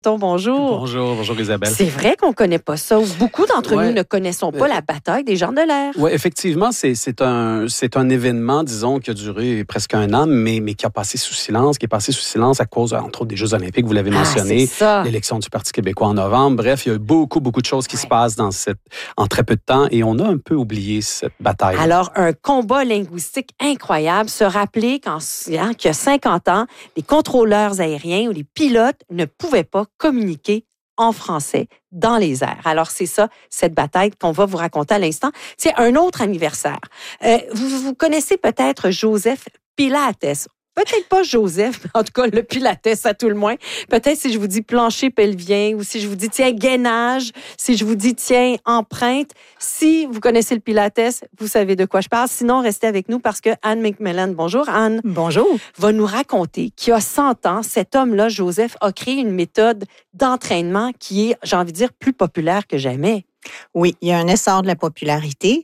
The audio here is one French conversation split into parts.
Bonjour. Bonjour Isabelle. C'est vrai qu'on ne connaît pas ça. Beaucoup d'entre nous ne connaissons pas la bataille des Genres de l'Air. Oui, effectivement, c'est un événement, disons, qui a duré presque un an, mais qui a passé sous silence, à cause, entre autres, des Jeux olympiques, vous l'avez mentionné, l'élection du Parti québécois en novembre. Bref, il y a eu beaucoup de choses qui se passent en très peu de temps et on a un peu oublié cette bataille. Alors, un combat linguistique incroyable, se rappeler qu'il y a 50 ans, les contrôleurs aériens ou les pilotes ne pouvaient pas communiquer en français dans les airs. Alors, c'est ça, cette bataille qu'on va vous raconter à l'instant. C'est un autre anniversaire. Vous connaissez peut-être Joseph Pilates. Peut-être pas Joseph, mais en tout cas, le Pilates à tout le moins. Peut-être si je vous dis plancher pelvien ou si je vous dis, tiens, gainage, si je vous dis, tiens, empreinte. Si vous connaissez le Pilates, vous savez de quoi je parle. Sinon, restez avec nous parce que Anne McMillan, bonjour Anne. Bonjour. Va nous raconter qu'il y a 100 ans, cet homme-là, Joseph, a créé une méthode d'entraînement qui est, j'ai envie de dire, plus populaire que jamais. Oui, il y a un essor de la popularité.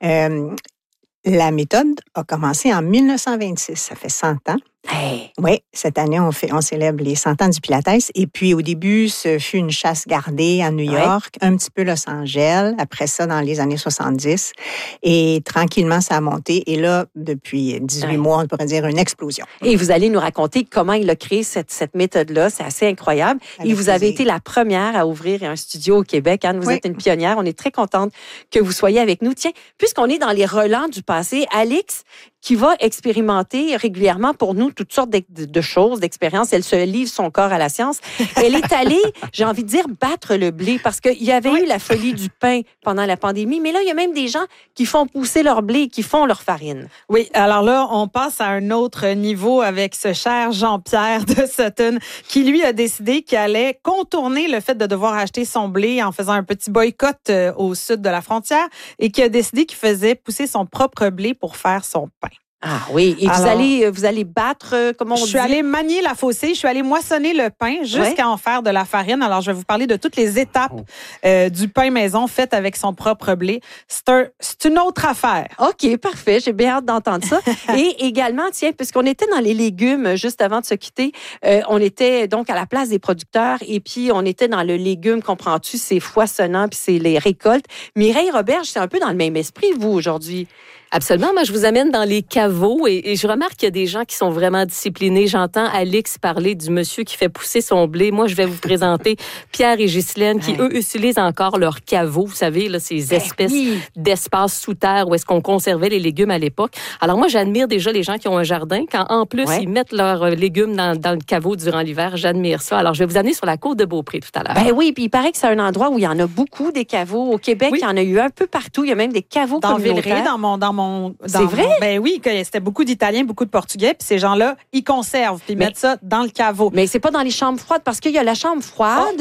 La méthode a commencé en 1926, ça fait 100 ans. Hey. Oui, cette année, on célèbre les 100 ans du Pilates. Et puis, au début, ce fut une chasse gardée à New York, un petit peu Los Angeles, après ça, dans les années 70. Et tranquillement, ça a monté. Et là, depuis 18 mois, on pourrait dire une explosion. Et vous allez nous raconter comment il a créé cette méthode-là. C'est assez incroyable. Et vous avez été la première à ouvrir un studio au Québec. Anne, vous êtes une pionnière. On est très contente que vous soyez avec nous. Tiens, puisqu'on est dans les relents du passé, Alix, qui va expérimenter régulièrement pour nous toutes sortes de choses, d'expériences. Elle se livre son corps à la science. Elle est allée, j'ai envie de dire, battre le blé parce qu'il y avait eu la folie du pain pendant la pandémie. Mais là, il y a même des gens qui font pousser leur blé, qui font leur farine. Oui, alors là, on passe à un autre niveau avec ce cher Jean-Pierre de Sutton qui, lui, a décidé qu'il allait contourner le fait de devoir acheter son blé en faisant un petit boycott au sud de la frontière et qui a décidé qu'il faisait pousser son propre blé pour faire son pain. Ah oui, et alors, vous allez battre, comment on dit? Je suis allée manier la faucée, je suis allée moissonner le pain jusqu'à en faire de la farine. Alors, je vais vous parler de toutes les étapes du pain maison fait avec son propre blé. C'est une autre affaire. OK, parfait. J'ai bien hâte d'entendre ça. Et également, tiens, puisqu'on était dans les légumes juste avant de se quitter, on était donc à la place des producteurs et puis on était dans le légume, comprends-tu, c'est foisonnant puis c'est les récoltes. Mireille Roberge, c'est un peu dans le même esprit, vous, aujourd'hui. Absolument. Moi, je vous amène dans les caveaux et je remarque qu'il y a des gens qui sont vraiment disciplinés. J'entends Alix parler du monsieur qui fait pousser son blé. Moi, je vais vous présenter Pierre et Ghislaine qui, eux, utilisent encore leur caveau. Vous savez, là, ces espèces d'espaces sous terre où est-ce qu'on conservait les légumes à l'époque. Alors moi, j'admire déjà les gens qui ont un jardin. Quand, en plus, ils mettent leurs légumes dans le caveau durant l'hiver, j'admire ça. Alors, je vais vous amener sur la côte de Beaupré tout à l'heure. Ben oui, puis il paraît que c'est un endroit où il y en a beaucoup, des caveaux. Au Québec, il y en a eu un peu partout. Il y a même des caveaux communautaires. C'est vrai? Ben oui, c'était beaucoup d'Italiens, beaucoup de Portugais, puis ces gens-là, ils conservent, puis ils mettent ça dans le caveau. Mais c'est pas dans les chambres froides, parce qu'il y a la chambre froide.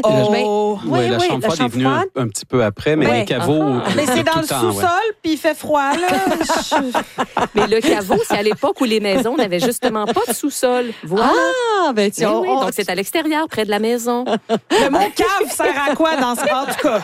Oui, la chambre froide est venue un petit peu après, mais les caveaux... Mais c'est dans le sous-sol, puis il fait froid, là. Mais le caveau, c'est à l'époque où les maisons n'avaient justement pas de sous-sol. Voilà. Ah, ben tiens. Oui, donc c'est à l'extérieur, près de la maison. Le mot cave sert à quoi dans ce cas?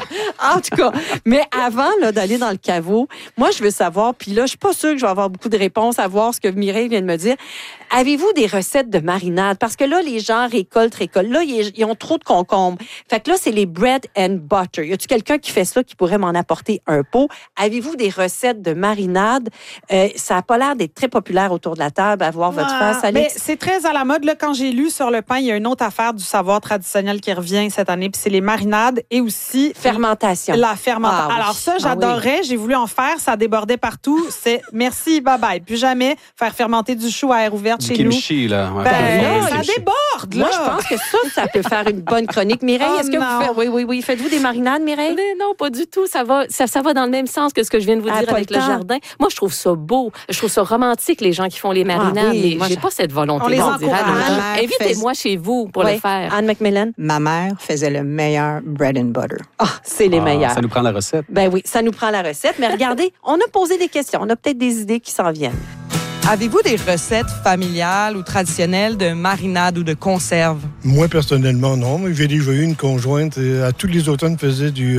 En tout cas. Mais avant là, d'aller dans le caveau, moi, je veux savoir, puis là, je suis pas sûre que je vais avoir beaucoup de réponses à voir ce que Mireille vient de me dire. Avez-vous des recettes de marinade? Parce que là, les gens récoltent. Là, ils ont trop de concombres. Fait que là, c'est les bread and butter. Y a-t-il quelqu'un qui fait ça qui pourrait m'en apporter un pot? Avez-vous des recettes de marinade? Ça n'a pas l'air d'être très populaire autour de la table à voir votre face, Alix. Mais c'est très à la mode. Là, quand j'ai lu sur le pain, il y a une autre affaire du savoir traditionnel qui revient cette année, puis c'est les marinades et aussi... Fermentation. La fermentation. Ah, oui. Alors ça, j'adorais. J'ai voulu en faire. Ça débordait partout. C'est merci, bye-bye. Plus jamais faire fermenter du chou à air ouverte chez nous. Kimchi, là. Ouais, ça déborde, là. Moi, je pense que ça peut faire une bonne chronique. Mireille, est-ce que vous faites... Oui. Faites-vous des marinades, Mireille? Non, pas du tout. Ça va dans le même sens que ce que je viens de vous dire avec le jardin. Moi, je trouve ça beau. Je trouve ça romantique, les gens qui font les marinades. Mais j'ai pas cette volonté. On les encourage. Invitez-moi chez vous pour le faire. Anne McMillan? Ma mère faisait le meilleur bread and butter. C'est les meilleurs. Ça nous prend la recette. Ben oui, ça nous prend la recette. Mais regardez, on a posé des questions. On a peut-être des idées qui s'en viennent. Avez-vous des recettes familiales ou traditionnelles de marinade ou de conserve? Moi, personnellement, non. Mais j'ai déjà eu une conjointe. À tous les automnes, faisait de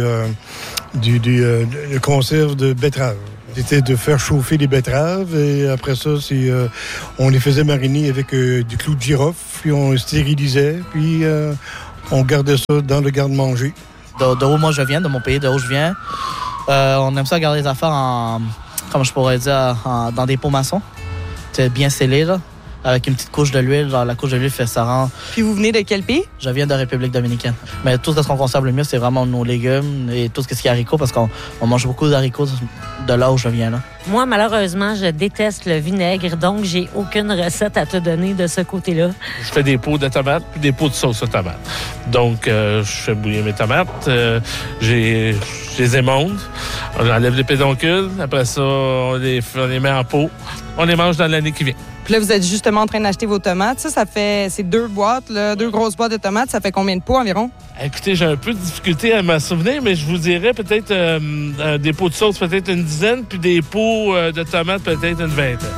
conserve de betteraves. C'était de faire chauffer les betteraves et après ça, on les faisait mariner avec du clou de girofle, puis on stérilisait, puis On gardait ça dans le garde-manger. De où moi je viens, de mon pays, de où je viens, on aime ça garder les affaires comment je pourrais dire, dans des pots maçons. C'est bien scellé, là, avec une petite couche de l'huile. Genre, la couche de l'huile fait ça rend... Puis vous venez de quel pays? Je viens de République dominicaine. Mais tout ce qu'on conserve le mieux, c'est vraiment nos légumes et tout ce qui est haricots, parce qu'on mange beaucoup d'haricots de là où je viens, là. Moi, malheureusement, je déteste le vinaigre, donc j'ai aucune recette à te donner de ce côté-là. Je fais des pots de tomates puis des pots de sauce à tomates. Donc, je fais bouillir mes tomates, je les émonde, on enlève les pédoncules, après ça, on les met en pot, on les mange dans l'année qui vient. Puis là, vous êtes justement en train d'acheter vos tomates. C'est 2 boîtes, là, 2 grosses boîtes de tomates. Ça fait combien de pots environ? Écoutez, j'ai un peu de difficulté à m'en souvenir, mais je vous dirais peut-être des pots de sauce, peut-être une dizaine, puis des pots de tomates, peut-être une vingtaine.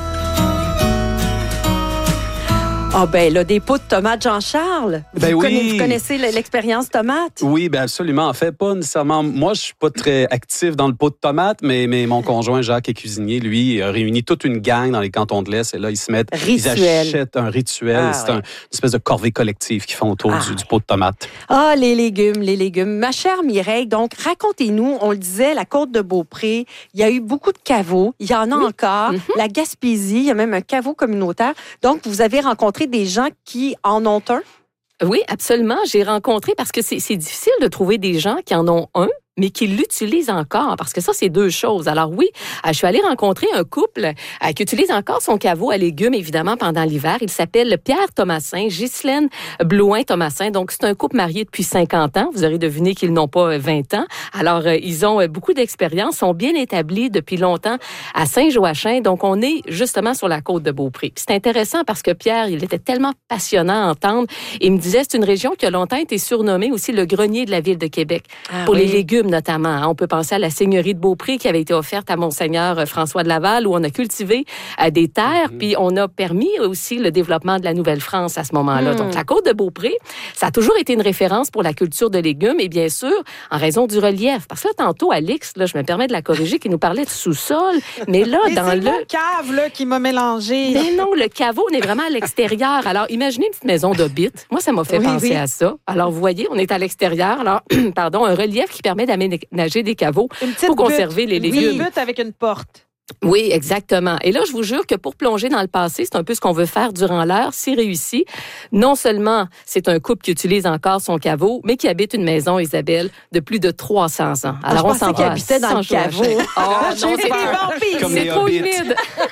Ah ben là, des pots de tomates, Jean-Charles. Ben Vous oui. connaissez l'expérience tomate? Oui, ben absolument. En fait, pas nécessairement. Moi, je suis pas très actif dans le pot de tomates, mais mon conjoint Jacques est cuisinier. Lui, a réuni toute une gang dans les cantons de l'Est. Et là, ils se mettent... Rituel. Ils achètent un rituel. C'est une espèce de corvée collective qu'ils font autour du pot de tomates. Ah, les légumes. Ma chère Mireille, donc, racontez-nous, on le disait, la Côte-de-Beaupré, il y a eu beaucoup de caveaux. Il y en a encore. La Gaspésie, il y a même un caveau communautaire. Donc, vous avez rencontré des gens qui en ont un? Oui, absolument. J'ai rencontré, parce que c'est difficile de trouver des gens qui en ont un, mais qui l'utilisent encore, parce que ça, c'est 2 choses. Alors oui, je suis allée rencontrer un couple qui utilise encore son caveau à légumes, évidemment, pendant l'hiver. Il s'appelle Pierre Thomasin, Ghislaine Blouin-Thomasin. Donc, c'est un couple marié depuis 50 ans. Vous aurez deviné qu'ils n'ont pas 20 ans. Alors, ils ont beaucoup d'expérience, sont bien établis depuis longtemps à Saint-Joachim. Donc, on est justement sur la côte de Beaupré. Puis c'est intéressant parce que Pierre, il était tellement passionnant à entendre. Il me disait, c'est une région qui a longtemps été surnommée aussi le grenier de la ville de Québec pour les légumes notamment. On peut penser à la seigneurie de Beaupré qui avait été offerte à Monseigneur François de Laval, où on a cultivé des terres, puis on a permis aussi le développement de la Nouvelle-France à ce moment-là. Donc, la côte de Beaupré, ça a toujours été une référence pour la culture de légumes, et bien sûr, en raison du relief. Parce que là, tantôt, Alix, là, je me permets de la corriger, qui nous parlait de sous-sol, mais là, dans le... C'est cave là, qui m'a mélangé. Mais non, le caveau, on est vraiment à l'extérieur. Alors, imaginez une petite maison d'hobbit. Moi, ça m'a fait penser à ça. Alors, vous voyez, on est à l'extérieur. Alors, pardon, un relief qui permet d'aménager des caveaux pour conserver les légumes. Une butte avec une porte. Oui, exactement. Et là, je vous jure que pour plonger dans le passé, c'est un peu ce qu'on veut faire durant l'heure, si réussi. Non seulement c'est un couple qui utilise encore son caveau, mais qui habite une maison, Isabelle, de plus de 300 ans. Alors, on s'en va. Habitait dans le caveau. Oh, non, c'est trop humide.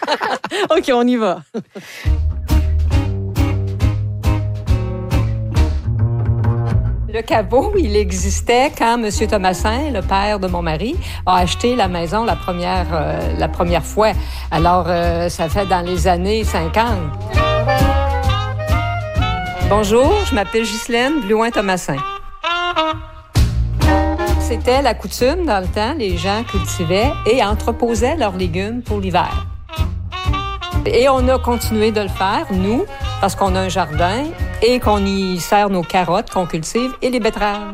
OK, on y va. Le caveau, il existait quand M. Thomasin, le père de mon mari, a acheté la maison la première fois. Alors, ça fait dans les années 50. Bonjour, je m'appelle Ghislaine Blouin-Thomasin. C'était la coutume dans le temps, les gens cultivaient et entreposaient leurs légumes pour l'hiver. Et on a continué de le faire, nous, parce qu'on a un jardin et qu'on y sert nos carottes qu'on cultive et les betteraves.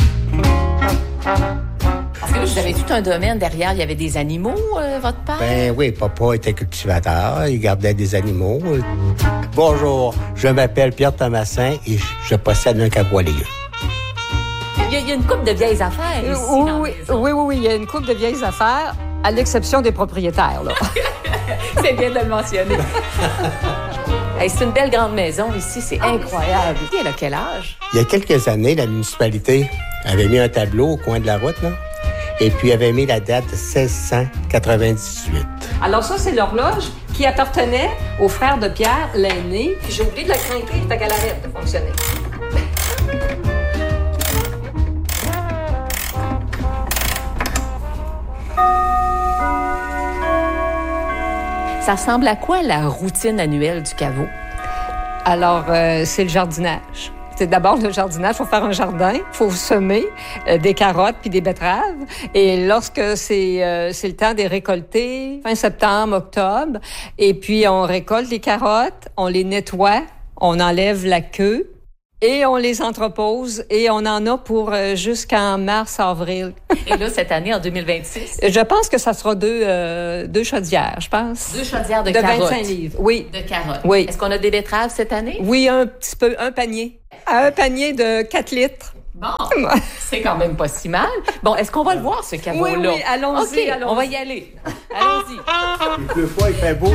Parce que là, vous avez tout un domaine derrière. Il y avait des animaux, votre père? Ben oui, papa était cultivateur. Il gardait des animaux. Bonjour, je m'appelle Pierre Thomasin et je possède un caveau à légumes. Il y a une couple de vieilles affaires ici. Oui, il y a une couple de vieilles affaires, à l'exception des propriétaires, là. C'est bien de le mentionner. Hey, c'est une belle grande maison ici, c'est incroyable. Elle a quel âge? Il y a quelques années, la municipalité avait mis un tableau au coin de la route, là, et puis avait mis la date de 1698. Alors ça, c'est l'horloge qui appartenait au frère de Pierre, l'aîné. Puis j'ai oublié de la craquer, fait qu'elle arrête de fonctionner. Ça ressemble à quoi la routine annuelle du caveau? Alors, c'est le jardinage. C'est d'abord le jardinage. Il faut faire un jardin, il faut semer des carottes puis des betteraves. Et lorsque c'est le temps de les récolter, fin septembre, octobre, et puis on récolte les carottes, on les nettoie, on enlève la queue, et on les entrepose, et on en a pour jusqu'en mars-avril. Et là, cette année, en 2026? Je pense que ça sera deux chaudières, je pense. 2 chaudières de carottes? De 25 livres, oui. De carottes? Oui. Est-ce qu'on a des betteraves cette année? Oui, un petit peu, un panier. À un panier de 4 litres. Bon, c'est quand même pas si mal. Bon, est-ce qu'on va le voir, ce caveau-là? Oui, allons-y. OK, on va y aller. Allons-y. Il pleut pas, il fait beau.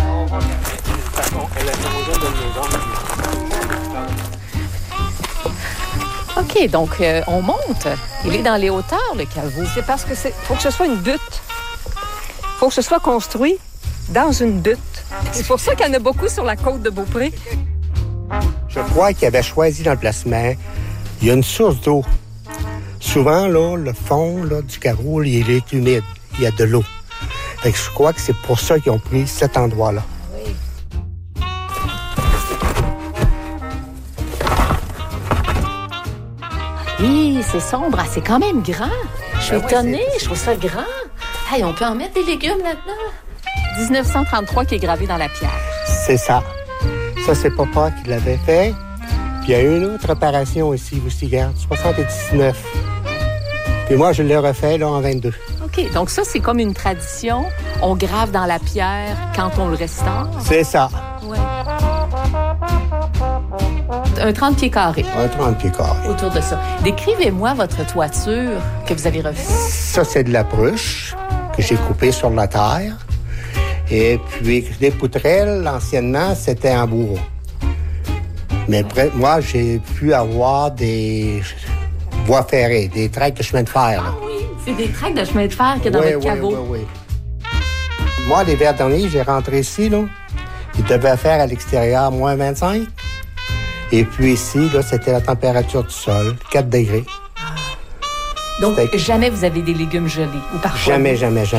OK, donc on monte. Il est dans les hauteurs, le caveau. C'est parce que faut que ce soit une butte. Faut que ce soit construit dans une butte. C'est pour ça qu'il y en a beaucoup sur la côte de Beaupré. Je crois qu'il avait choisi l'emplacement. Il y a une source d'eau. Souvent, là, le fond là, du caveau, il est humide. Il y a de l'eau. Fait que je crois que c'est pour ça qu'ils ont pris cet endroit-là. Oui, c'est sombre. Ah, c'est quand même grand. Je suis étonnée. Je trouve ça grand. Hey, on peut en mettre des légumes là-dedans. 1933 qui est gravé dans la pierre. C'est ça. Ça, c'est papa qui l'avait fait. Puis il y a une autre réparation aussi, regarde, 79. Puis moi, je l'ai refait là en 22. OK, donc ça, c'est comme une tradition. On grave dans la pierre quand on le restaure. C'est ça. Ouais. Un 30 pieds carrés. Un 30 pieds carrés. Autour de ça. Décrivez-moi votre toiture que vous avez refaite. Ça, c'est de la pruche que j'ai coupée sur la terre. Et puis, les poutrelles, anciennement, c'était en bourreau. Mais moi, j'ai pu avoir des voies ferrées, des tracts de chemin de fer. Là. Ah oui, c'est des tracts de chemin de fer qu'il y a dans votre caveau. Oui. Moi, l'hiver dernier, j'ai rentré ici, là. Il devait faire à l'extérieur moins 25. Et puis ici, là, c'était la température du sol, 4 degrés. Donc, jamais vous avez des légumes gelés ou parfois? Jamais.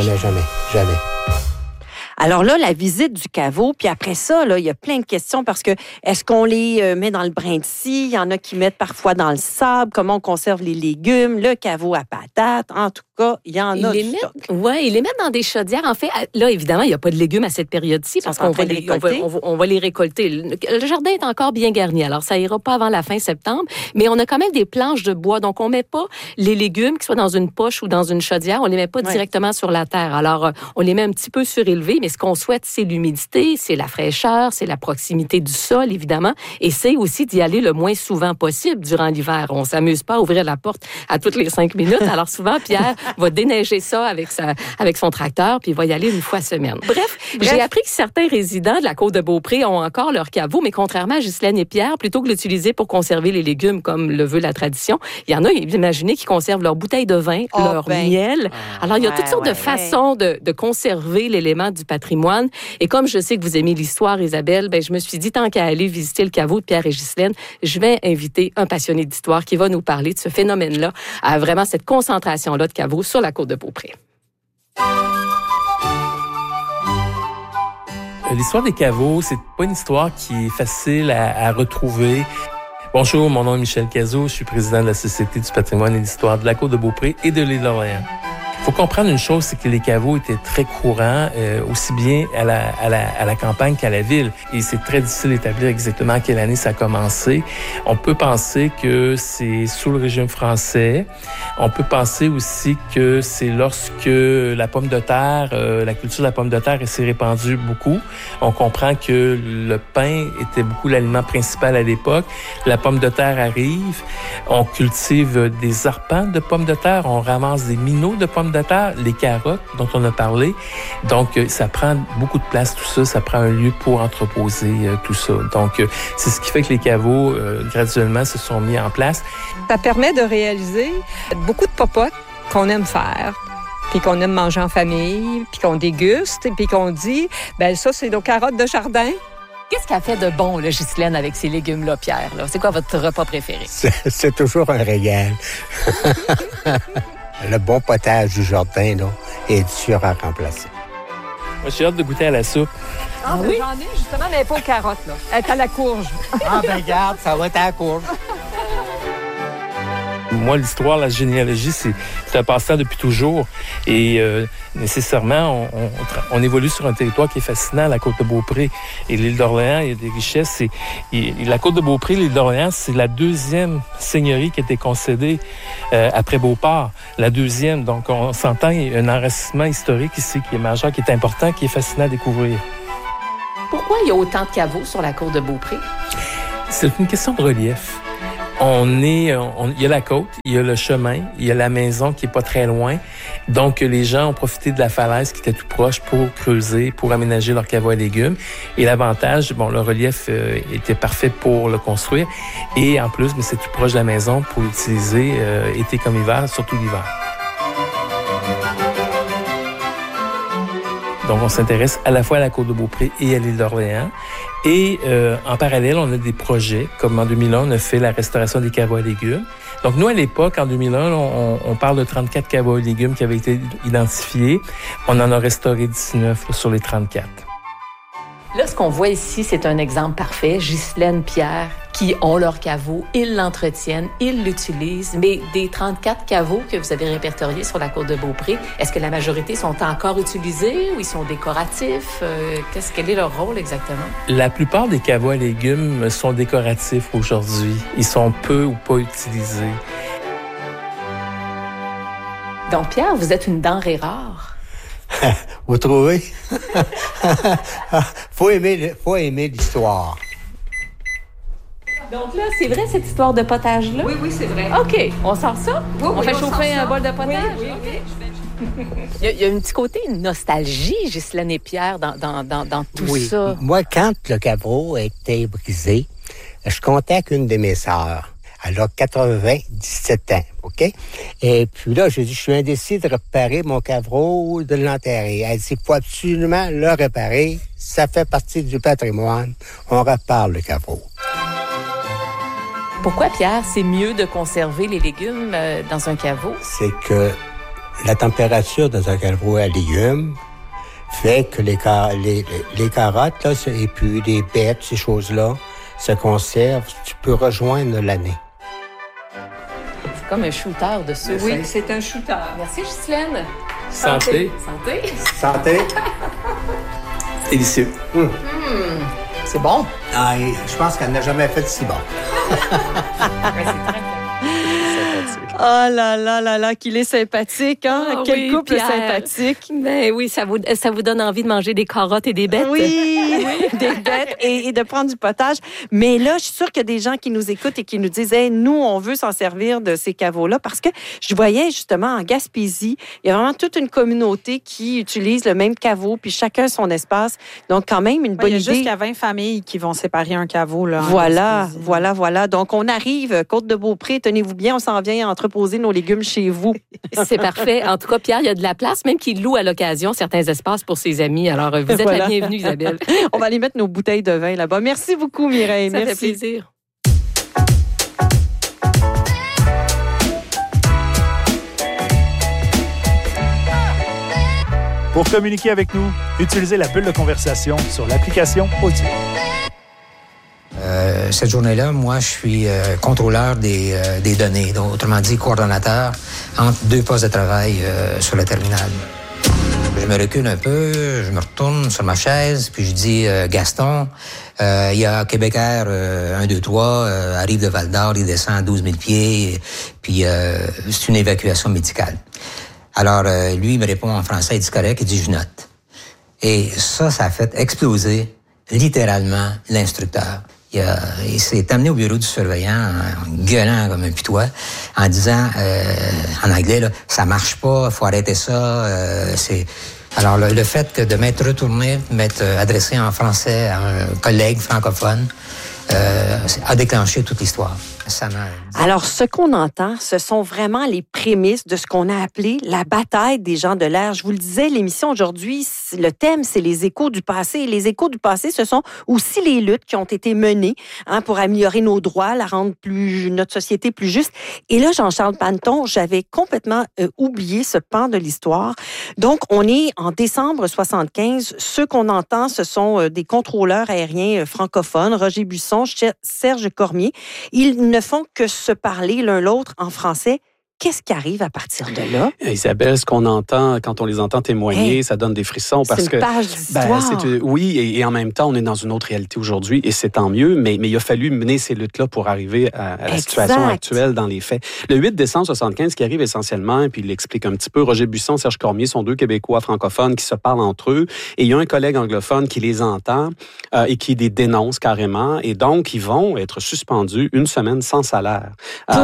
Alors là, la visite du caveau, puis après ça, là, il y a plein de questions parce que est-ce qu'on les met dans le brin de scie? Il y en a qui mettent parfois dans le sable. Comment on conserve les légumes? Le caveau à patates. En tout cas, il y en a du stock. Oui, ils les mettent dans des chaudières. En fait, là, évidemment, il n'y a pas de légumes à cette période-ci parce qu'on va les récolter. Le jardin est encore bien garni, alors ça ira pas avant la fin septembre, mais on a quand même des planches de bois, donc on met pas les légumes, qu'ils soient dans une poche ou dans une chaudière, on les met pas directement sur la terre. Alors, on les met un petit peu surélevés, mais ce qu'on souhaite, c'est l'humidité, c'est la fraîcheur, c'est la proximité du sol, évidemment, et c'est aussi d'y aller le moins souvent possible durant l'hiver. On s'amuse pas à ouvrir la porte à toutes les 5 minutes, alors souvent, Pierre va déneiger ça avec son tracteur, puis il va y aller une fois semaine. Bref, j'ai appris que certains résidents de la côte de Beaupré ont encore leur caveau, mais contrairement à Ghislaine et Pierre, plutôt que l'utiliser pour conserver les légumes comme le veut la tradition, il y en a, imaginez, qui conservent leur bouteille de vin, leur miel. Alors, il y a toutes sortes de façons de conserver l'élément du patrimoine. Et comme je sais que vous aimez l'histoire, Isabelle, je me suis dit, tant qu'à aller visiter le caveau de Pierre et Ghislaine, je vais inviter un passionné d'histoire qui va nous parler de ce phénomène-là, à vraiment cette concentration-là de caveaux sur la côte de Beaupré. L'histoire des caveaux, c'est pas une histoire qui est facile à retrouver. Bonjour, mon nom est Michel Cazot, je suis président de la Société du patrimoine et de l'histoire de la côte de Beaupré et de l'île d'Orléans. Il faut comprendre une chose, c'est que les caveaux étaient très courants, aussi bien à la campagne qu'à la ville. Et c'est très difficile d'établir exactement à quelle année ça a commencé. On peut penser que c'est sous le régime français. On peut penser aussi que c'est lorsque la pomme de terre, la culture de la pomme de terre s'est répandue beaucoup. On comprend que le pain était beaucoup l'aliment principal à l'époque. La pomme de terre arrive. On cultive des arpents de pommes de terre. On ramasse des minots de pommes de terre, les carottes dont on a parlé. Donc, ça prend beaucoup de place, tout ça. Ça prend un lieu pour entreposer tout ça. Donc, c'est ce qui fait que les caveaux, graduellement, se sont mis en place. Ça permet de réaliser beaucoup de popotes qu'on aime faire, puis qu'on aime manger en famille, puis qu'on déguste, puis qu'on dit, ça, c'est nos carottes de jardin. Qu'est-ce qu'elle fait de bon, là, Ghislaine, avec ces légumes-là, Pierre? Là? C'est quoi votre repas préféré? C'est toujours un régal. Le bon potage du jardin, là, est dur à remplacer. Moi, j'ai hâte de goûter à la soupe. Ah oui? J'en ai, justement, mais pas aux carottes, là. Elle est à la courge. Regarde, ça va être à la courge. Moi, l'histoire, la généalogie, c'est un passe-temps depuis toujours. Et nécessairement, on évolue sur un territoire qui est fascinant, la côte de Beaupré. Et l'île d'Orléans, il y a des richesses. La côte de Beaupré, l'île d'Orléans, c'est la deuxième seigneurie qui a été concédée après Beauport. La deuxième. Donc, on s'entend, il y a un enracinement historique ici qui est majeur, qui est important, qui est fascinant à découvrir. Pourquoi il y a autant de caveaux sur la côte de Beaupré? C'est une question de relief. Il y a la côte, il y a le chemin, il y a la maison qui est pas très loin. Donc, les gens ont profité de la falaise qui était tout proche pour creuser, pour aménager leur caveau à légumes. Et l'avantage, le relief était parfait pour le construire. Et en plus, c'est tout proche de la maison pour l'utiliser été comme hiver, surtout l'hiver. Donc, on s'intéresse à la fois à la Côte-de-Beaupré et à l'île d'Orléans. Et en parallèle, on a des projets, comme en 2001, on a fait la restauration des caveaux à légumes. Donc, nous, à l'époque, en 2001, on parle de 34 caveaux à légumes qui avaient été identifiés. On en a restauré 19 sur les 34. Là, ce qu'on voit ici, c'est un exemple parfait. Ghislaine, Pierre, qui ont leur caveau, ils l'entretiennent, ils l'utilisent. Mais des 34 caveaux que vous avez répertoriés sur la Côte-de-Beaupré, est-ce que la majorité sont encore utilisés ou ils sont décoratifs? Quel est leur rôle exactement? La plupart des caveaux à légumes sont décoratifs aujourd'hui. Ils sont peu ou pas utilisés. Donc, Pierre, vous êtes une denrée rare. Vous trouvez? Faut aimer l'histoire. Donc là, c'est vrai cette histoire de potage-là? Oui, c'est vrai. OK, on sort ça? Oui, on fait chauffer un bol de potage? Oui. Il y a un petit côté nostalgie, Ghislaine et Pierre, dans tout ça. Moi, quand le caveau était brisé, je comptais avec une de mes sœurs. Elle a 97 ans, OK? Et puis là, j'ai dit, je suis indécis de réparer mon caveau ou de l'enterrer. Elle dit, il faut absolument le réparer. Ça fait partie du patrimoine. On répare le caveau. Pourquoi, Pierre, c'est mieux de conserver les légumes dans un caveau? C'est que la température dans un caveau à légumes fait que les carottes, là, et puis les bêtes, ces choses-là, se conservent. Tu peux rejoindre l'année. C'est comme un shooter de souris. Oui, c'est un shooter. Merci, Ghislaine. Santé. Santé. Délicieux. C'est bon. Ah, je pense qu'elle n'a jamais fait si bon. Oh là là là là, qu'il est sympathique, hein? Oh, Quel couple Pierre. sympathique. Ben oui, ça vous donne envie de manger des carottes et des bêtes. Oui, des bêtes et de prendre du potage. Mais là, je suis sûre qu'il y a des gens qui nous écoutent et qui nous disent, hey, nous, on veut s'en servir de ces caveaux-là parce que je voyais justement en Gaspésie, il y a vraiment toute une communauté qui utilise le même caveau puis chacun son espace. Donc, quand même, une bonne idée. Il y a jusqu'à 20 familles qui vont séparer un caveau, là. Voilà. Donc, on arrive, Côte-de-Beaupré, tenez-vous bien, on s'en vient entreposer nos légumes chez vous. C'est parfait. En tout cas, Pierre, il y a de la place, même qu'il loue à l'occasion certains espaces pour ses amis. Alors, vous êtes la bienvenue, Isabelle. On va aller mettre nos bouteilles de vin là-bas. Merci beaucoup, Mireille. Ça Merci. fait plaisir. Pour communiquer avec nous, utilisez la bulle de conversation sur l'application Audio. Cette journée-là, moi, je suis contrôleur des données, donc, autrement dit, coordonnateur entre deux postes de travail sur le terminal. Je me recule un peu, je me retourne sur ma chaise, puis je dis Gaston, il y a Québécois 1, 2, 3, arrive de Val-d'Or, il descend à 12 000 pieds, puis c'est une évacuation médicale. Alors, lui, il me répond en français, il dit correct, il dit je note. Et ça a fait exploser littéralement l'instructeur. Il s'est amené au bureau du surveillant en gueulant comme un putois, en disant en anglais, là, ça marche pas, faut arrêter ça. Alors le fait de m'être retourné, m'être adressé en français à un collègue francophone, a déclenché toute l'histoire. Alors, ce qu'on entend, ce sont vraiment les prémices de ce qu'on a appelé la bataille des gens de l'air. Je vous le disais, l'émission aujourd'hui, le thème, c'est les échos du passé. Et les échos du passé, ce sont aussi les luttes qui ont été menées pour améliorer nos droits, rendre notre société plus juste. Et là, Jean-Charles Panton, j'avais complètement oublié ce pan de l'histoire. Donc, on est en décembre 75. Ceux qu'on entend, ce sont des contrôleurs aériens francophones, Roger Buisson, Serge Cormier. Ils ne font que se parler l'un l'autre en français qu'est-ce qui arrive à partir de là? Isabelle, ce qu'on entend, quand on les entend témoigner, ça donne des frissons. Parce c'est une page d'histoire. Oui, et en même temps, on est dans une autre réalité aujourd'hui, et c'est tant mieux, mais il a fallu mener ces luttes-là pour arriver à la situation actuelle dans les faits. Le 8 décembre 1975, qui arrive essentiellement, et puis il l'explique un petit peu, Roger Buisson, Serge Cormier sont deux Québécois francophones qui se parlent entre eux, et il y a un collègue anglophone qui les entend et qui les dénonce carrément, et donc ils vont être suspendus une semaine sans salaire.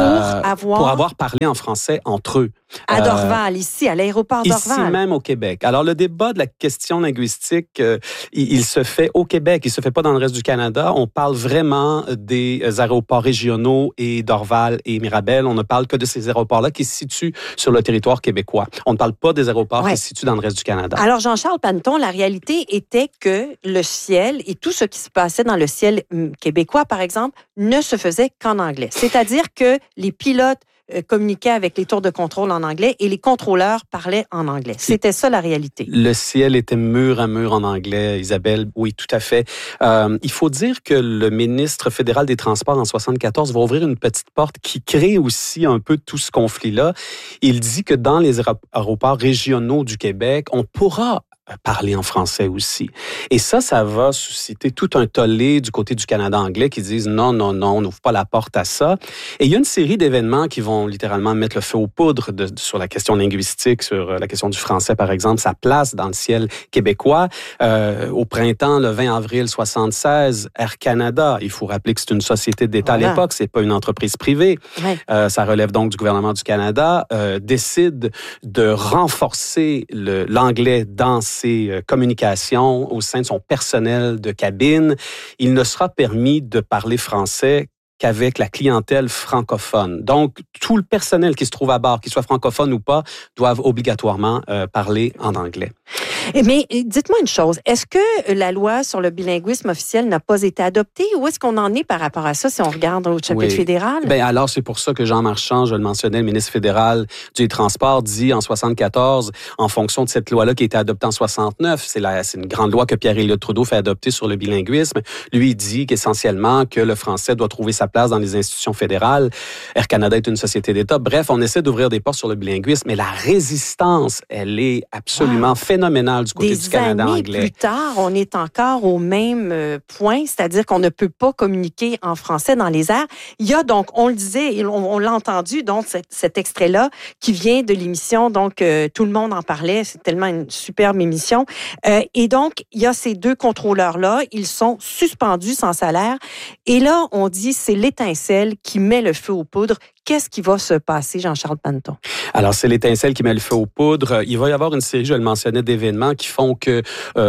Pour avoir parlé en français entre eux. À Dorval, ici, à l'aéroport Dorval. Ici même au Québec. Alors, le débat de la question linguistique, il se fait au Québec, il se fait pas dans le reste du Canada. On parle vraiment des aéroports régionaux et Dorval et Mirabel. On ne parle que de ces aéroports-là qui se situent sur le territoire québécois. On ne parle pas des aéroports qui se situent dans le reste du Canada. Alors, Jean-Charles Panneton, la réalité était que le ciel et tout ce qui se passait dans le ciel québécois, par exemple, ne se faisait qu'en anglais. C'est-à-dire que les pilotes communiquaient avec les tours de contrôle en anglais et les contrôleurs parlaient en anglais. C'était ça la réalité. Le ciel était mur à mur en anglais, Isabelle. Oui, tout à fait. Il faut dire que le ministre fédéral des Transports en 1974 va ouvrir une petite porte qui crée aussi un peu tout ce conflit-là. Il dit que dans les aéroports régionaux du Québec, on pourra parler en français aussi. Et ça va susciter tout un tollé du côté du Canada anglais qui disent non, on n'ouvre pas la porte à ça. Et il y a une série d'événements qui vont littéralement mettre le feu aux poudres sur la question linguistique, sur la question du français, par exemple, sa place dans le ciel québécois. Au printemps, le 20 avril 1976, Air Canada, il faut rappeler que c'est une société d'État à l'époque, c'est pas une entreprise privée. Ça relève donc du gouvernement du Canada, décide de renforcer l'anglais dans ses communications au sein de son personnel de cabine. Il ne sera permis de parler français qu'avec la clientèle francophone. Donc, tout le personnel qui se trouve à bord, qu'il soit francophone ou pas, doivent obligatoirement parler en anglais. Mais dites-moi une chose, est-ce que la loi sur le bilinguisme officiel n'a pas été adoptée ou est-ce qu'on en est par rapport à ça si on regarde au chapitre fédéral? Bien, alors, c'est pour ça que Jean Marchand, je le mentionnais, le ministre fédéral du Transport, dit en 1974, en fonction de cette loi-là qui a été adoptée en 1969, c'est une grande loi que Pierre-Éliott Trudeau fait adopter sur le bilinguisme. Lui, il dit qu'essentiellement que le français doit trouver sa place dans les institutions fédérales. Air Canada est une société d'État. Bref, on essaie d'ouvrir des portes sur le bilinguisme, mais la résistance, elle est absolument phénoménale du côté du Canada anglais. Des années plus tard, on est encore au même point, c'est-à-dire qu'on ne peut pas communiquer en français dans les airs. Il y a donc, on le disait, on l'a entendu, donc cet extrait-là qui vient de l'émission, donc tout le monde en parlait, c'est tellement une superbe émission. Et donc, il y a ces deux contrôleurs-là, ils sont suspendus sans salaire. Et là, on dit, c'est l'étincelle qui met le feu aux poudres. Qu'est-ce qui va se passer, Jean-Charles Panneton? Alors, c'est l'étincelle qui met le feu aux poudres. Il va y avoir une série, je le mentionnais, d'événements qui font que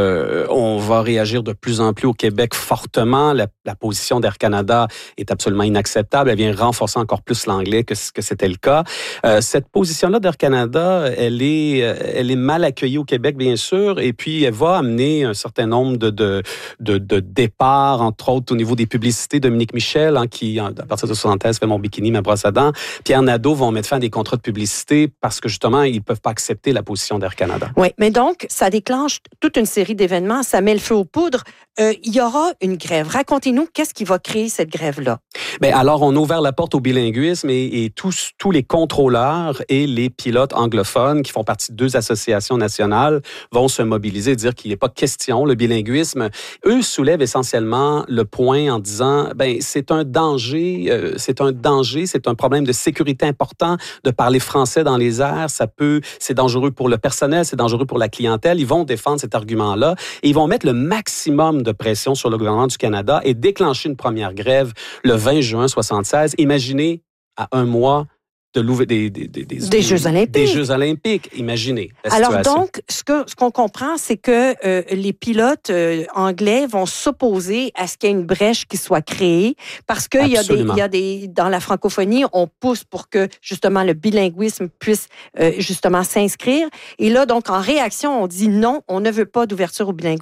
on va réagir de plus en plus au Québec fortement. La position d'Air Canada est absolument inacceptable. Elle vient renforcer encore plus l'anglais que c'était le cas. Cette position-là d'Air Canada, elle est mal accueillie au Québec, bien sûr, et puis elle va amener un certain nombre de départs, entre autres au niveau des publicités. Dominique Michel, qui, à partir de 1973, fait Mon bikini, ma brosse à dents. Pierre Nadeau vont mettre fin à des contrats de publicité parce que, justement, ils ne peuvent pas accepter la position d'Air Canada. Oui, mais donc, ça déclenche toute une série d'événements, ça met le feu aux poudres. Il y aura une grève. Racontez-nous, qu'est-ce qui va créer cette grève-là? Bien, alors, on a ouvert la porte au bilinguisme et tous les contrôleurs et les pilotes anglophones qui font partie de deux associations nationales vont se mobiliser et dire qu'il n'est pas question. Le bilinguisme, eux soulèvent essentiellement le point en disant, c'est un danger, c'est un problème de sécurité important de parler français dans les airs. C'est dangereux pour le personnel, c'est dangereux pour la clientèle. Ils vont défendre cet argument-là et ils vont mettre le maximum de pression sur le gouvernement du Canada et déclencher une première grève le 20 juin 1976. Imaginez, à un mois de l'ouvrir des Jeux olympiques. Des Jeux olympiques, imaginez la situation. Alors donc, ce qu'on comprend, c'est que les pilotes anglais vont s'opposer à ce qu'il y ait une brèche qui soit créée parce qu'il y a des dans la francophonie, on pousse pour que justement le bilinguisme puisse justement s'inscrire. Et là, donc, en réaction, on dit non, on ne veut pas d'ouverture au bilinguisme.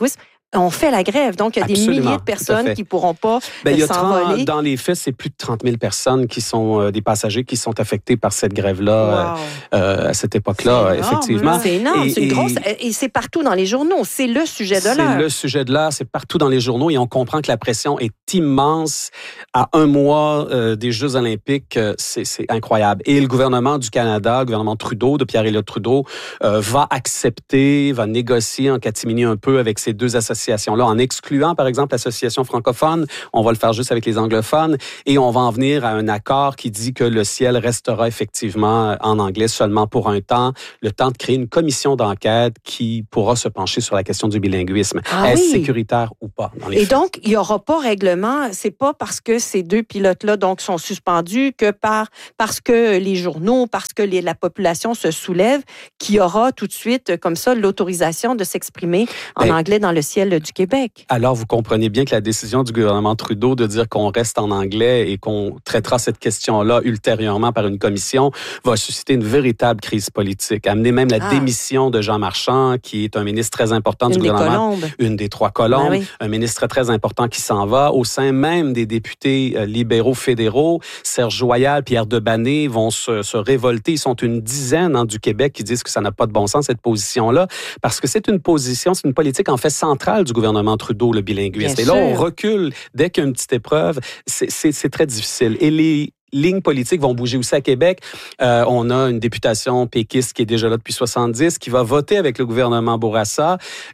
ont fait la grève. Donc, il y a des milliers de personnes qui ne pourront pas s'envoler. Dans les faits, c'est plus de 30 000 personnes qui sont des passagers qui sont affectés par cette grève-là à cette époque-là, effectivement. C'est énorme, c'est une grosse... Et c'est partout dans les journaux. C'est le sujet de l'heure. C'est le sujet de l'heure, c'est partout dans les journaux et on comprend que la pression est immense. À un mois des Jeux olympiques, c'est incroyable. Et le gouvernement du Canada, le gouvernement Trudeau, de Pierre-Éliott Trudeau, va accepter, va négocier en catimini un peu avec ces deux associations-là, en excluant, par exemple, l'association francophone. On va le faire juste avec les anglophones. Et on va en venir à un accord qui dit que le ciel restera effectivement en anglais seulement pour un temps, le temps de créer une commission d'enquête qui pourra se pencher sur la question du bilinguisme. Est-ce sécuritaire ou pas? Dans les faits? Donc, il n'y aura pas règlement. C'est pas parce que ces deux pilotes-là donc sont suspendus que parce que les journaux, parce que la population se soulève, qu'il y aura tout de suite, comme ça, l'autorisation de s'exprimer en anglais dans le ciel du Québec. Alors, vous comprenez bien que la décision du gouvernement Trudeau de dire qu'on reste en anglais et qu'on traitera cette question-là ultérieurement par une commission va susciter une véritable crise politique, amener même la démission de Jean Marchand, qui est un ministre très important du gouvernement. Une des trois colombes. Un ministre très important qui s'en va. Au sein même des députés libéraux fédéraux, Serge Joyal, Pierre Debanné vont se révolter. Ils sont une dizaine du Québec qui disent que ça n'a pas de bon sens, cette position-là, parce que c'est une politique en fait centrale du gouvernement Trudeau, le bilinguisme. Bien Et là, on recule dès qu'il y a une petite épreuve. C'est très difficile. Et les lignes politiques vont bouger aussi à Québec. On a une députation péquiste qui est déjà là depuis 70, qui va voter avec le gouvernement Bourassa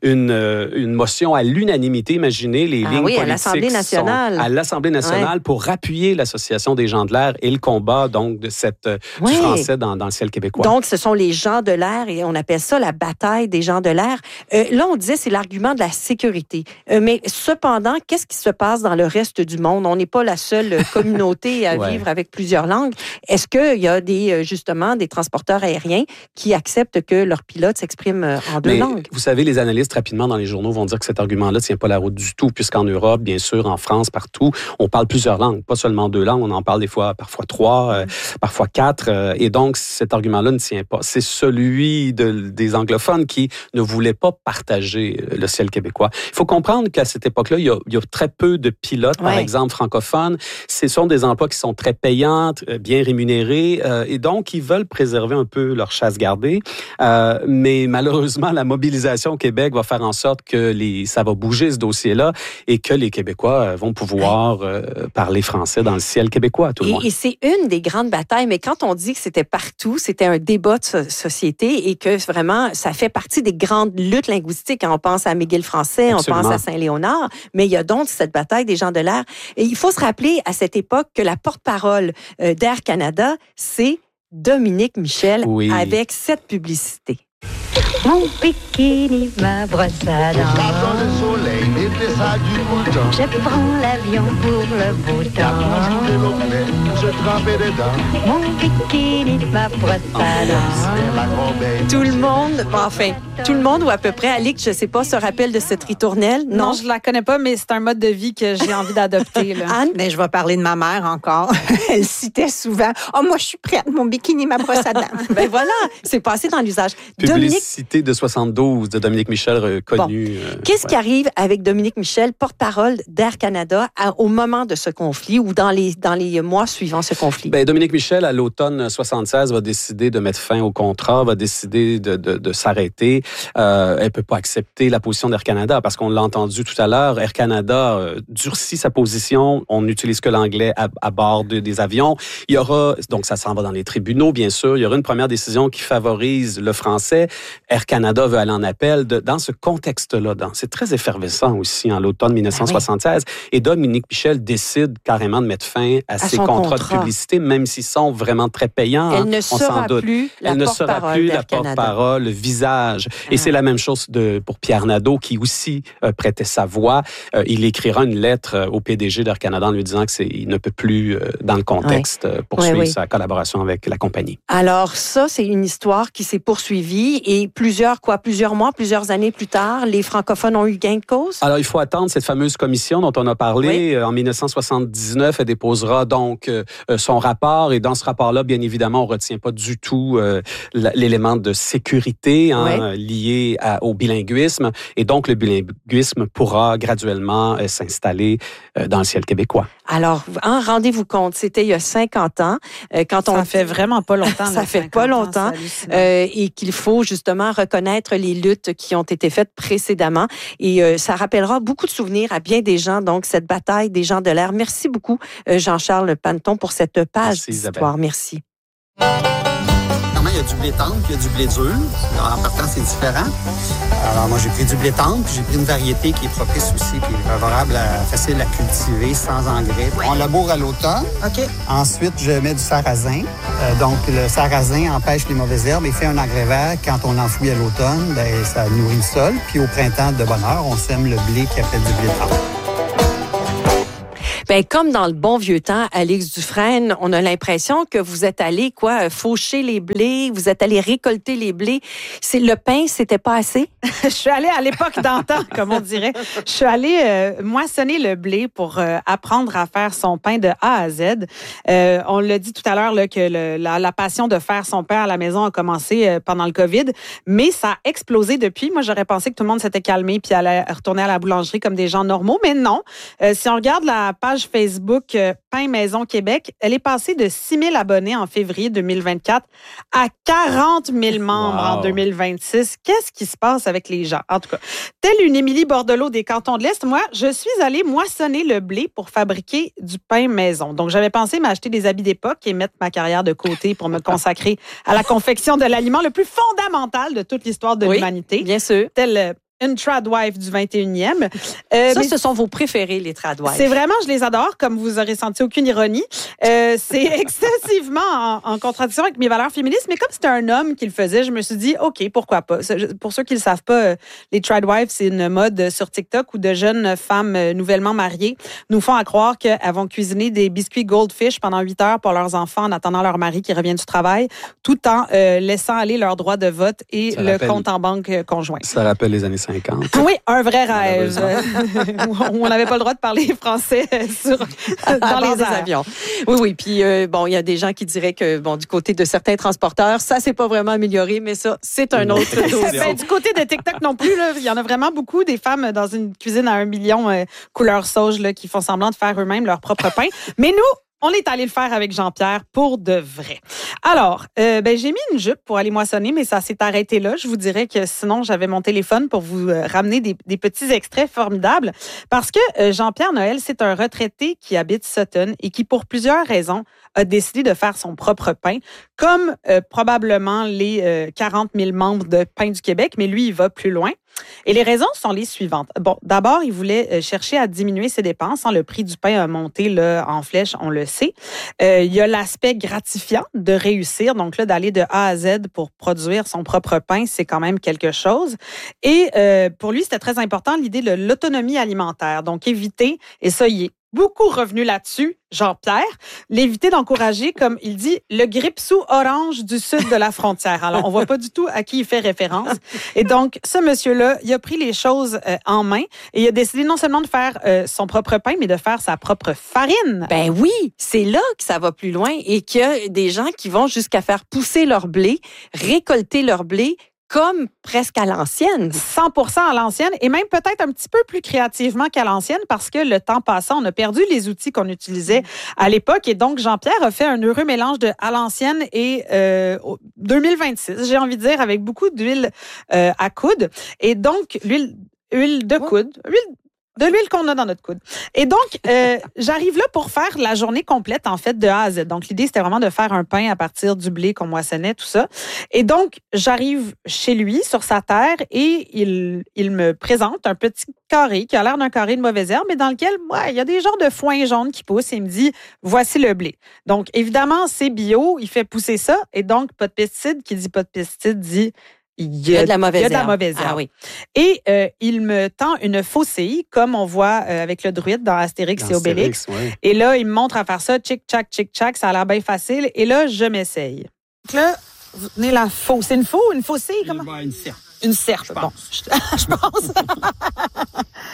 une motion à l'unanimité. Imaginez les lignes politiques à l'Assemblée nationale. À l'Assemblée nationale pour appuyer l'Association des gens de l'air et le combat donc de du français dans le ciel québécois. Donc, ce sont les gens de l'air et on appelle ça la bataille des gens de l'air. Là, on disait c'est l'argument de la sécurité. Mais cependant, qu'est-ce qui se passe dans le reste du monde? On n'est pas la seule communauté à vivre avec plusieurs langues. Est-ce qu'il y a justement des transporteurs aériens qui acceptent que leurs pilotes s'expriment en deux langues? Vous savez, les analystes rapidement dans les journaux vont dire que cet argument-là ne tient pas la route du tout, puisqu'en Europe, bien sûr, en France, partout, on parle plusieurs langues, pas seulement deux langues, on en parle parfois trois, parfois quatre, et donc cet argument-là ne tient pas. C'est celui des anglophones qui ne voulaient pas partager le ciel québécois. Il faut comprendre qu'à cette époque-là, il y a très peu de pilotes, par exemple, francophones. Ce sont des emplois qui sont très payants, bien rémunérés, et donc ils veulent préserver un peu leur chasse gardée. Mais malheureusement, la mobilisation au Québec va faire en sorte que ça va bouger ce dossier-là et que les Québécois vont pouvoir parler français dans le ciel québécois, tout le monde. Et c'est une des grandes batailles, mais quand on dit que c'était partout, c'était un débat de société et que vraiment, ça fait partie des grandes luttes linguistiques. Quand on pense à McGill français, Absolument. On pense à Saint-Léonard, mais il y a donc cette bataille des gens de l'air. Et il faut se rappeler à cette époque que la porte-parole d'Air Canada, c'est Dominique Michel avec cette publicité. Mon bikini, ma brosse à dents. Je prends l'avion pour le beau temps. Mon bikini, ma brosse à dents. Tout le monde ou à peu près, Alix, je ne sais pas, se rappelle de cette ritournelle? Non, je ne la connais pas, mais c'est un mode de vie que j'ai envie d'adopter. Là. Anne, je vais parler de ma mère encore. Elle citait souvent, moi je suis prête, mon bikini, ma brosse à dents. Ben voilà, c'est passé dans l'usage. Publicité de 72 de Dominique Michel, connu. Qu'est-ce qui arrive avec Dominique Michel, porte-parole d'Air Canada, au moment de ce conflit ou dans les mois suivant ce conflit? Dominique Michel, à l'automne 76, va décider de mettre fin au contrat, va décider de s'arrêter. Elle ne peut pas accepter la position d'Air Canada parce qu'on l'a entendu tout à l'heure. Air Canada durcit sa position. On n'utilise que l'anglais à bord des avions. Il y aura, donc ça s'en va dans les tribunaux, bien sûr. Il y aura une première décision qui favorise le français. Air Canada veut aller en appel. Dans ce contexte-là, c'est très effervescent aussi en l'automne 1976. Et Dominique Michel décide carrément de mettre fin à ses contrats de publicité, même s'ils sont vraiment très payants. Elle ne sera plus la porte-parole, le visage. Et c'est la même chose pour Pierre Nadeau, qui aussi prêtait sa voix. Il écrira une lettre au PDG d'Air Canada en lui disant qu'il ne peut plus, dans le contexte, poursuivre sa collaboration avec la compagnie. Alors ça, c'est une histoire qui s'est poursuivie et plusieurs mois, plusieurs années plus tard, les francophones ont eu gain de cause? Alors, il faut attendre cette fameuse commission dont on a parlé. En 1979, elle déposera donc son rapport. Et dans ce rapport-là, bien évidemment, on ne retient pas du tout l'élément de sécurité lié au bilinguisme. Et donc, le bilinguisme pourra graduellement s'installer dans le ciel québécois. Alors, rendez-vous compte, c'était il y a 50 ans. Ça fait vraiment pas longtemps. Ça fait pas longtemps. Et qu'il faut justement reconnaître les luttes qui ont été faites précédemment. Et ça rappellera beaucoup de souvenirs à bien des gens, donc cette bataille des gens de l'air. Merci beaucoup, Jean-Charles Panneton, pour cette page d'histoire. Merci. Il y a du blé tendre, puis il y a du blé dur. En partant, c'est différent. Alors, moi, j'ai pris du blé tendre, puis j'ai pris une variété qui est propice aussi, qui est favorable, facile à cultiver, sans engrais. On laboure à l'automne. OK. Ensuite, je mets du sarrasin. Donc, le sarrasin empêche les mauvaises herbes et fait un engrais vert. Quand on l'enfouit à l'automne, bien, ça nourrit le sol. Puis au printemps, de bonne heure, on sème le blé qui appelle du blé tendre. Ben, comme dans le bon vieux temps, Alix Dufresne, on a l'impression que vous êtes allé faucher les blés, vous êtes allé récolter les blés. Le pain, c'était pas assez? Je suis allée à l'époque d'antan, comme on dirait. Je suis allée moissonner le blé pour apprendre à faire son pain de A à Z. On l'a dit tout à l'heure là, que la passion de faire son pain à la maison a commencé pendant le COVID, mais ça a explosé depuis. Moi, j'aurais pensé que tout le monde s'était calmé puis allait retourner à la boulangerie comme des gens normaux, mais non. Si on regarde la page Facebook Pain Maison Québec, elle est passée de 6 000 abonnés en février 2024 à 40 000 membres en 2026. Qu'est-ce qui se passe avec les gens? En tout cas, telle une Émilie Bordelot des Cantons de l'Est, moi, je suis allée moissonner le blé pour fabriquer du pain maison. Donc, j'avais pensé m'acheter des habits d'époque et mettre ma carrière de côté pour me consacrer à la confection de l'aliment le plus fondamental de toute l'histoire de l'humanité. Bien sûr. Tel une tradwife du 21e. Mais ce sont vos préférés, les tradwives. C'est vraiment, je les adore, comme vous aurez senti aucune ironie. C'est excessivement en contradiction avec mes valeurs féministes, mais comme c'était un homme qui le faisait, je me suis dit, OK, pourquoi pas. Pour ceux qui ne le savent pas, les tradwives, c'est une mode sur TikTok où de jeunes femmes nouvellement mariées nous font à croire qu'elles vont cuisiner des biscuits Goldfish pendant 8 heures pour leurs enfants en attendant leur mari qui revient du travail, tout en laissant aller leur droit de vote et compte en banque conjoint. Ça rappelle les années 50. Oui, un vrai rêve. On n'avait pas le droit de parler français dans les avions. Oui. Puis, il y a des gens qui diraient que, du côté de certains transporteurs, ça s'est pas vraiment amélioré, mais ça, c'est un autre dossier. Du côté de TikTok non plus, il y en a vraiment beaucoup, des femmes dans une cuisine à 1 million couleur sauge qui font semblant de faire eux-mêmes leur propre pain. Mais nous, on est allé le faire avec Jean-Pierre pour de vrai. Alors, j'ai mis une jupe pour aller moissonner, mais ça s'est arrêté là. Je vous dirais que sinon, j'avais mon téléphone pour vous ramener des petits extraits formidables. Parce que Jean-Pierre Noël, c'est un retraité qui habite Sutton et qui, pour plusieurs raisons, a décidé de faire son propre pain, comme probablement les 40 000 membres de Pain du Québec, mais lui, il va plus loin. Et les raisons sont les suivantes. Bon, d'abord, il voulait chercher à diminuer ses dépenses. Le prix du pain a monté là, en flèche, on le sait. Il y a l'aspect gratifiant de réussir. Donc là, d'aller de A à Z pour produire son propre pain, c'est quand même quelque chose. Et pour lui, c'était très important l'idée de l'autonomie alimentaire. Donc éviter, et ça, il est beaucoup revenu là-dessus, Jean-Pierre, l'éviter d'encourager, comme il dit, le gripsou orange du sud de la frontière. Alors, on voit pas du tout à qui il fait référence. Et donc, ce monsieur-là, il a pris les choses en main et il a décidé non seulement de faire son propre pain, mais de faire sa propre farine. Ben oui, c'est là que ça va plus loin et qu'il y a des gens qui vont jusqu'à faire pousser leur blé, récolter leur blé, comme presque à l'ancienne. 100% à l'ancienne et même peut-être un petit peu plus créativement qu'à l'ancienne parce que le temps passant, on a perdu les outils qu'on utilisait à l'époque et donc Jean-Pierre a fait un heureux mélange de à l'ancienne et 2026, j'ai envie de dire, avec beaucoup d'huile à coude et donc huile de coude, de l'huile qu'on a dans notre coude. Et donc, j'arrive là pour faire la journée complète, en fait, de A à Z. Donc, l'idée, c'était vraiment de faire un pain à partir du blé qu'on moissonnait, tout ça. Et donc, j'arrive chez lui, sur sa terre, et il me présente un petit carré qui a l'air d'un carré de mauvaise herbe, mais dans lequel, il y a des genres de foin jaune qui poussent et il me dit, voici le blé. Donc, évidemment, c'est bio, il fait pousser ça, et donc, pas de pesticides, qui dit pas de pesticides, dit il y a de la mauvaise herbe. Ah oui. Et il me tend une faucille, comme on voit avec le druide dans Astérix et Obélix. Oui. Et là, il me montre à faire ça, tchic-tchac, ça a l'air bien facile. Et là, je m'essaye. Donc là, vous tenez la faucille. C'est une faucille? Comment? Une serpe. Une serpe, bon. Je pense.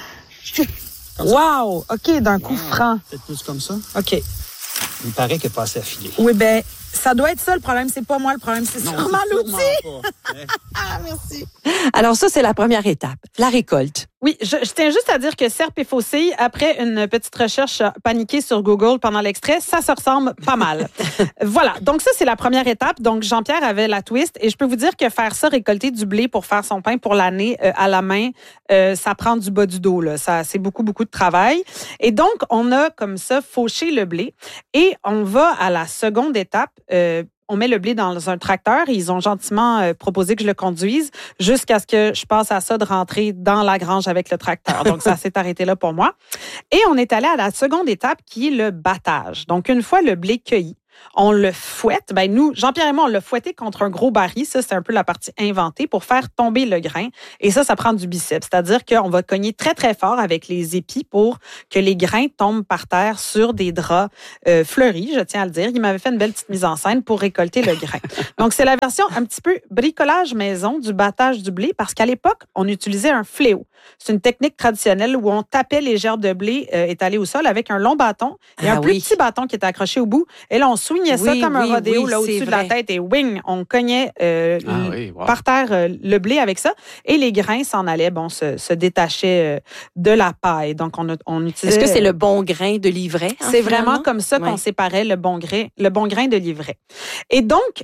Wow! OK, d'un coup franc. Peut-être plus comme ça. OK. Il paraît qu'il n'est pas assez affilé. Oui, ben ça doit être ça le problème. C'est pas moi le problème, c'est sûrement l'outil. Ah, merci. Alors ça, c'est la première étape, la récolte. Oui, je tiens juste à dire que serpe et faucille, après une petite recherche paniquée sur Google pendant l'extrait, ça se ressemble pas mal. Voilà, donc ça, c'est la première étape. Donc, Jean-Pierre avait la twist et je peux vous dire que faire ça, récolter du blé pour faire son pain pour l'année à la main, ça prend du bas du dos. Là. Ça, c'est beaucoup, beaucoup de travail. Et donc, on a comme ça fauché le blé et on va à la seconde étape. On met le blé dans un tracteur et ils ont gentiment proposé que je le conduise jusqu'à ce que je passe à ça de rentrer dans la grange avec le tracteur. Donc, ça s'est arrêté là pour moi. Et on est allé à la seconde étape qui est le battage. Donc, une fois le blé cueilli, on le fouette. Ben nous, Jean-Pierre et moi, on l'a fouetté contre un gros baril. Ça, c'est un peu la partie inventée pour faire tomber le grain. Et ça prend du biceps. C'est-à-dire qu'on va cogner très, très fort avec les épis pour que les grains tombent par terre sur des draps fleuris, je tiens à le dire. Il m'avait fait une belle petite mise en scène pour récolter le grain. Donc, c'est la version un petit peu bricolage maison du battage du blé parce qu'à l'époque, on utilisait un fléau. C'est une technique traditionnelle où on tapait les gerbes de blé étalées au sol avec un long bâton et un plus petit bâton qui était accroché au bout. Et là, on swingait ça comme un rodéo là, au-dessus de la tête et wing, on cognait par terre le blé avec ça et les grains s'en allaient, se détachaient de la paille. Donc, on utilisait... Est-ce que c'est le bon grain de l'ivraie? C'est vraiment comme ça qu'on séparait le bon grain de l'ivraie. Et donc,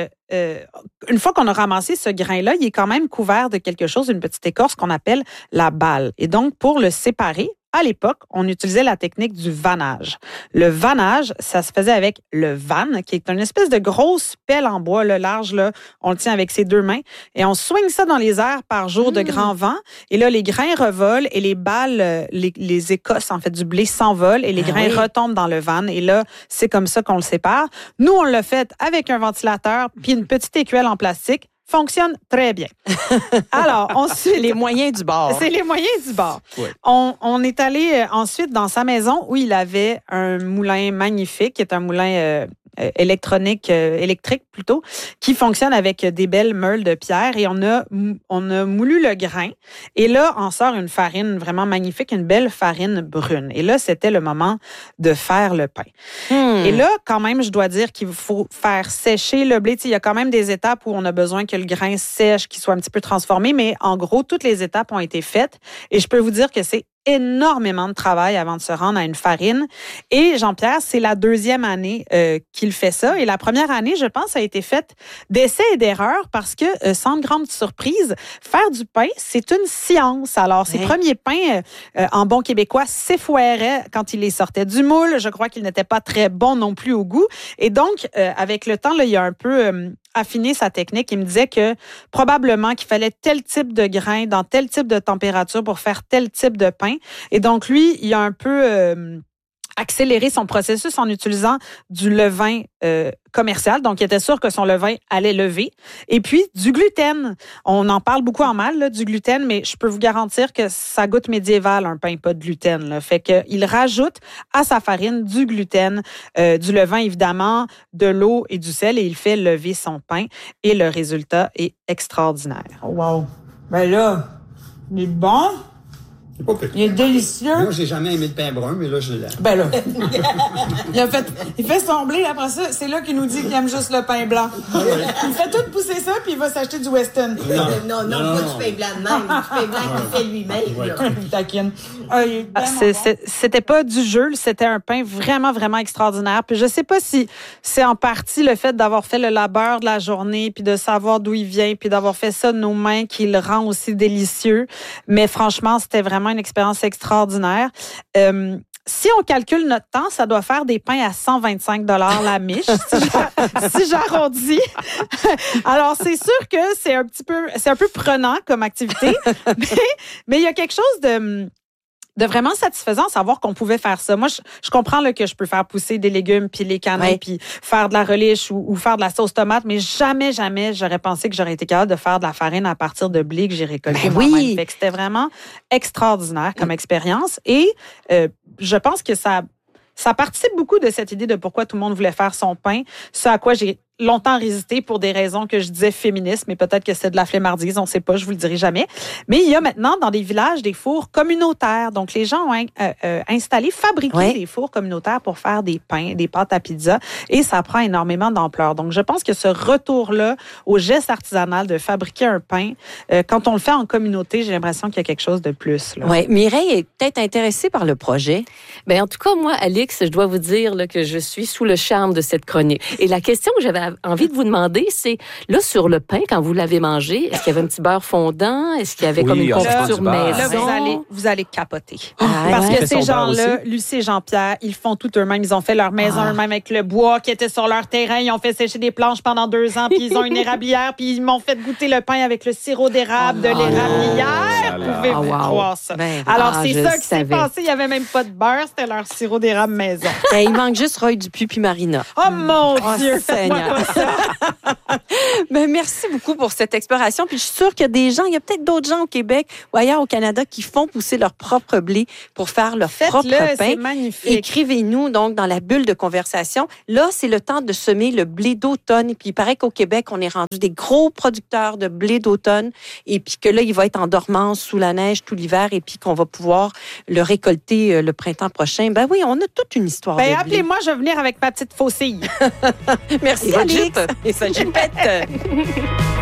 une fois qu'on a ramassé ce grain-là, il est quand même couvert de quelque chose, une petite écorce qu'on appelle la balle. Et donc, pour le séparer, à l'époque, on utilisait la technique du vannage. Le vannage, ça se faisait avec le vanne, qui est une espèce de grosse pelle en bois, le large, là, on le tient avec ses deux mains, et on swing ça dans les airs par jour de grand vent. Et là, les grains revolent et les balles, les écosses, en fait, du blé s'envolent et les grains retombent dans le vanne. Et là, c'est comme ça qu'on le sépare. Nous, on l'a fait avec un ventilateur puis une petite écuelle en plastique. Fonctionne très bien. Alors, ensuite... les moyens du bord. C'est les moyens du bord. Oui. On est allé ensuite dans sa maison où il avait un moulin magnifique, qui est un moulin électrique plutôt, qui fonctionne avec des belles meules de pierre et on a moulu le grain et là, on sort une farine vraiment magnifique, une belle farine brune. Et là, c'était le moment de faire le pain. Et là, quand même, je dois dire qu'il faut faire sécher le blé. Il y a quand même des étapes où on a besoin que le grain sèche, qu'il soit un petit peu transformé, mais en gros, toutes les étapes ont été faites et je peux vous dire que c'est énormément de travail avant de se rendre à une farine. Et Jean-Pierre, c'est la deuxième année qu'il fait ça. Et la première année, je pense, a été faite d'essais et d'erreurs parce que, sans grande surprise, faire du pain, c'est une science. Alors, ses premiers pains, en bon québécois, s'effoiraient quand il les sortait du moule. Je crois qu'ils n'étaient pas très bons non plus au goût. Et donc, avec le temps, là, il a un peu affiner sa technique. Il me disait que probablement qu'il fallait tel type de grain dans tel type de température pour faire tel type de pain. Et donc, lui, il a un peu accéléré son processus en utilisant du levain commercial. Donc, il était sûr que son levain allait lever. Et puis, du gluten. On en parle beaucoup en mal, là, du gluten, mais je peux vous garantir que ça goûte médiéval, un pain pas de gluten. Là. Fait qu'il rajoute à sa farine du gluten, du levain, évidemment, de l'eau et du sel, et il fait lever son pain. Et le résultat est extraordinaire. Wow! Ben là, il est bon. Il est délicieux. Moi, j'ai jamais aimé le pain brun, mais là, je l'aime. Ben là. il fait son blé, après ça, c'est là qu'il nous dit qu'il aime juste le pain blanc. Il fait tout pousser ça, puis il va s'acheter du Weston. Non, pas du pain blanc de même. Du pain blanc qu'il fait lui-même. Il taquine. C'était pas du jeu, c'était un pain vraiment, vraiment extraordinaire. Puis je sais pas si c'est en partie le fait d'avoir fait le labeur de la journée, puis de savoir d'où il vient, puis d'avoir fait ça de nos mains qui le rend aussi délicieux. Mais franchement, c'était vraiment une expérience extraordinaire. Si on calcule notre temps, ça doit faire des pains à 125 $ la miche, si j'arrondis. Alors, c'est sûr que c'est un peu prenant comme activité, mais il y a quelque chose de vraiment satisfaisant à savoir qu'on pouvait faire ça. Moi, je comprends là, que je peux faire pousser des légumes, puis les canons, puis faire de la relish ou faire de la sauce tomate, mais jamais j'aurais pensé que j'aurais été capable de faire de la farine à partir de blé que j'ai récolté moi-même. Fait que c'était vraiment extraordinaire comme expérience. Et je pense que ça participe beaucoup de cette idée de pourquoi tout le monde voulait faire son pain, ce à quoi j'ai longtemps résisté pour des raisons que je disais féministes, mais peut-être que c'est de la flemmardise, on ne sait pas, je vous le dirai jamais. Mais il y a maintenant dans des villages des fours communautaires. Donc, les gens ont fabriqué des fours communautaires pour faire des pains, des pâtes à pizza, et ça prend énormément d'ampleur. Donc, je pense que ce retour-là au geste artisanal de fabriquer un pain, quand on le fait en communauté, j'ai l'impression qu'il y a quelque chose de plus. Oui, Mireille est peut-être intéressée par le projet. Bien, en tout cas, moi, Alix, je dois vous dire là, que je suis sous le charme de cette chronique. Et la question que j'avais envie de vous demander, c'est, là, sur le pain, quand vous l'avez mangé, est-ce qu'il y avait un petit beurre fondant? Est-ce qu'il y avait comme une confiture maison? Là, vous allez capoter. Parce que ces gens-là, Lucie et Jean-Pierre, ils font tout eux-mêmes. Ils ont fait leur maison eux-mêmes avec le bois qui était sur leur terrain. Ils ont fait sécher des planches pendant 2 ans, puis ils ont une érablière, puis ils m'ont fait goûter le pain avec le sirop d'érable de l'érablière. Pouvez-vous croire ça? Alors, c'est ça qui s'est passé. Il n'y avait même pas de beurre. C'était leur sirop d'érable maison. Il manque juste Roy Dupuis puis Marina. Oh mon Dieu! Seigneur! Merci beaucoup pour cette exploration. Puis je suis sûre qu'il y a des gens, il y a peut-être d'autres gens au Québec ou ailleurs au Canada qui font pousser leur propre blé pour faire leur propre pain. C'est magnifique. Écrivez-nous donc dans la bulle de conversation. Là, c'est le temps de semer le blé d'automne. Et puis il paraît qu'au Québec, on est rendu des gros producteurs de blé d'automne. Et puis que là, il va être en dormance sous la neige tout l'hiver et puis qu'on va pouvoir le récolter le printemps prochain. Ben oui, on a toute une histoire de blé. Appelez-moi, je vais venir avec ma petite faucille. Merci, Alix. Et sa jupette.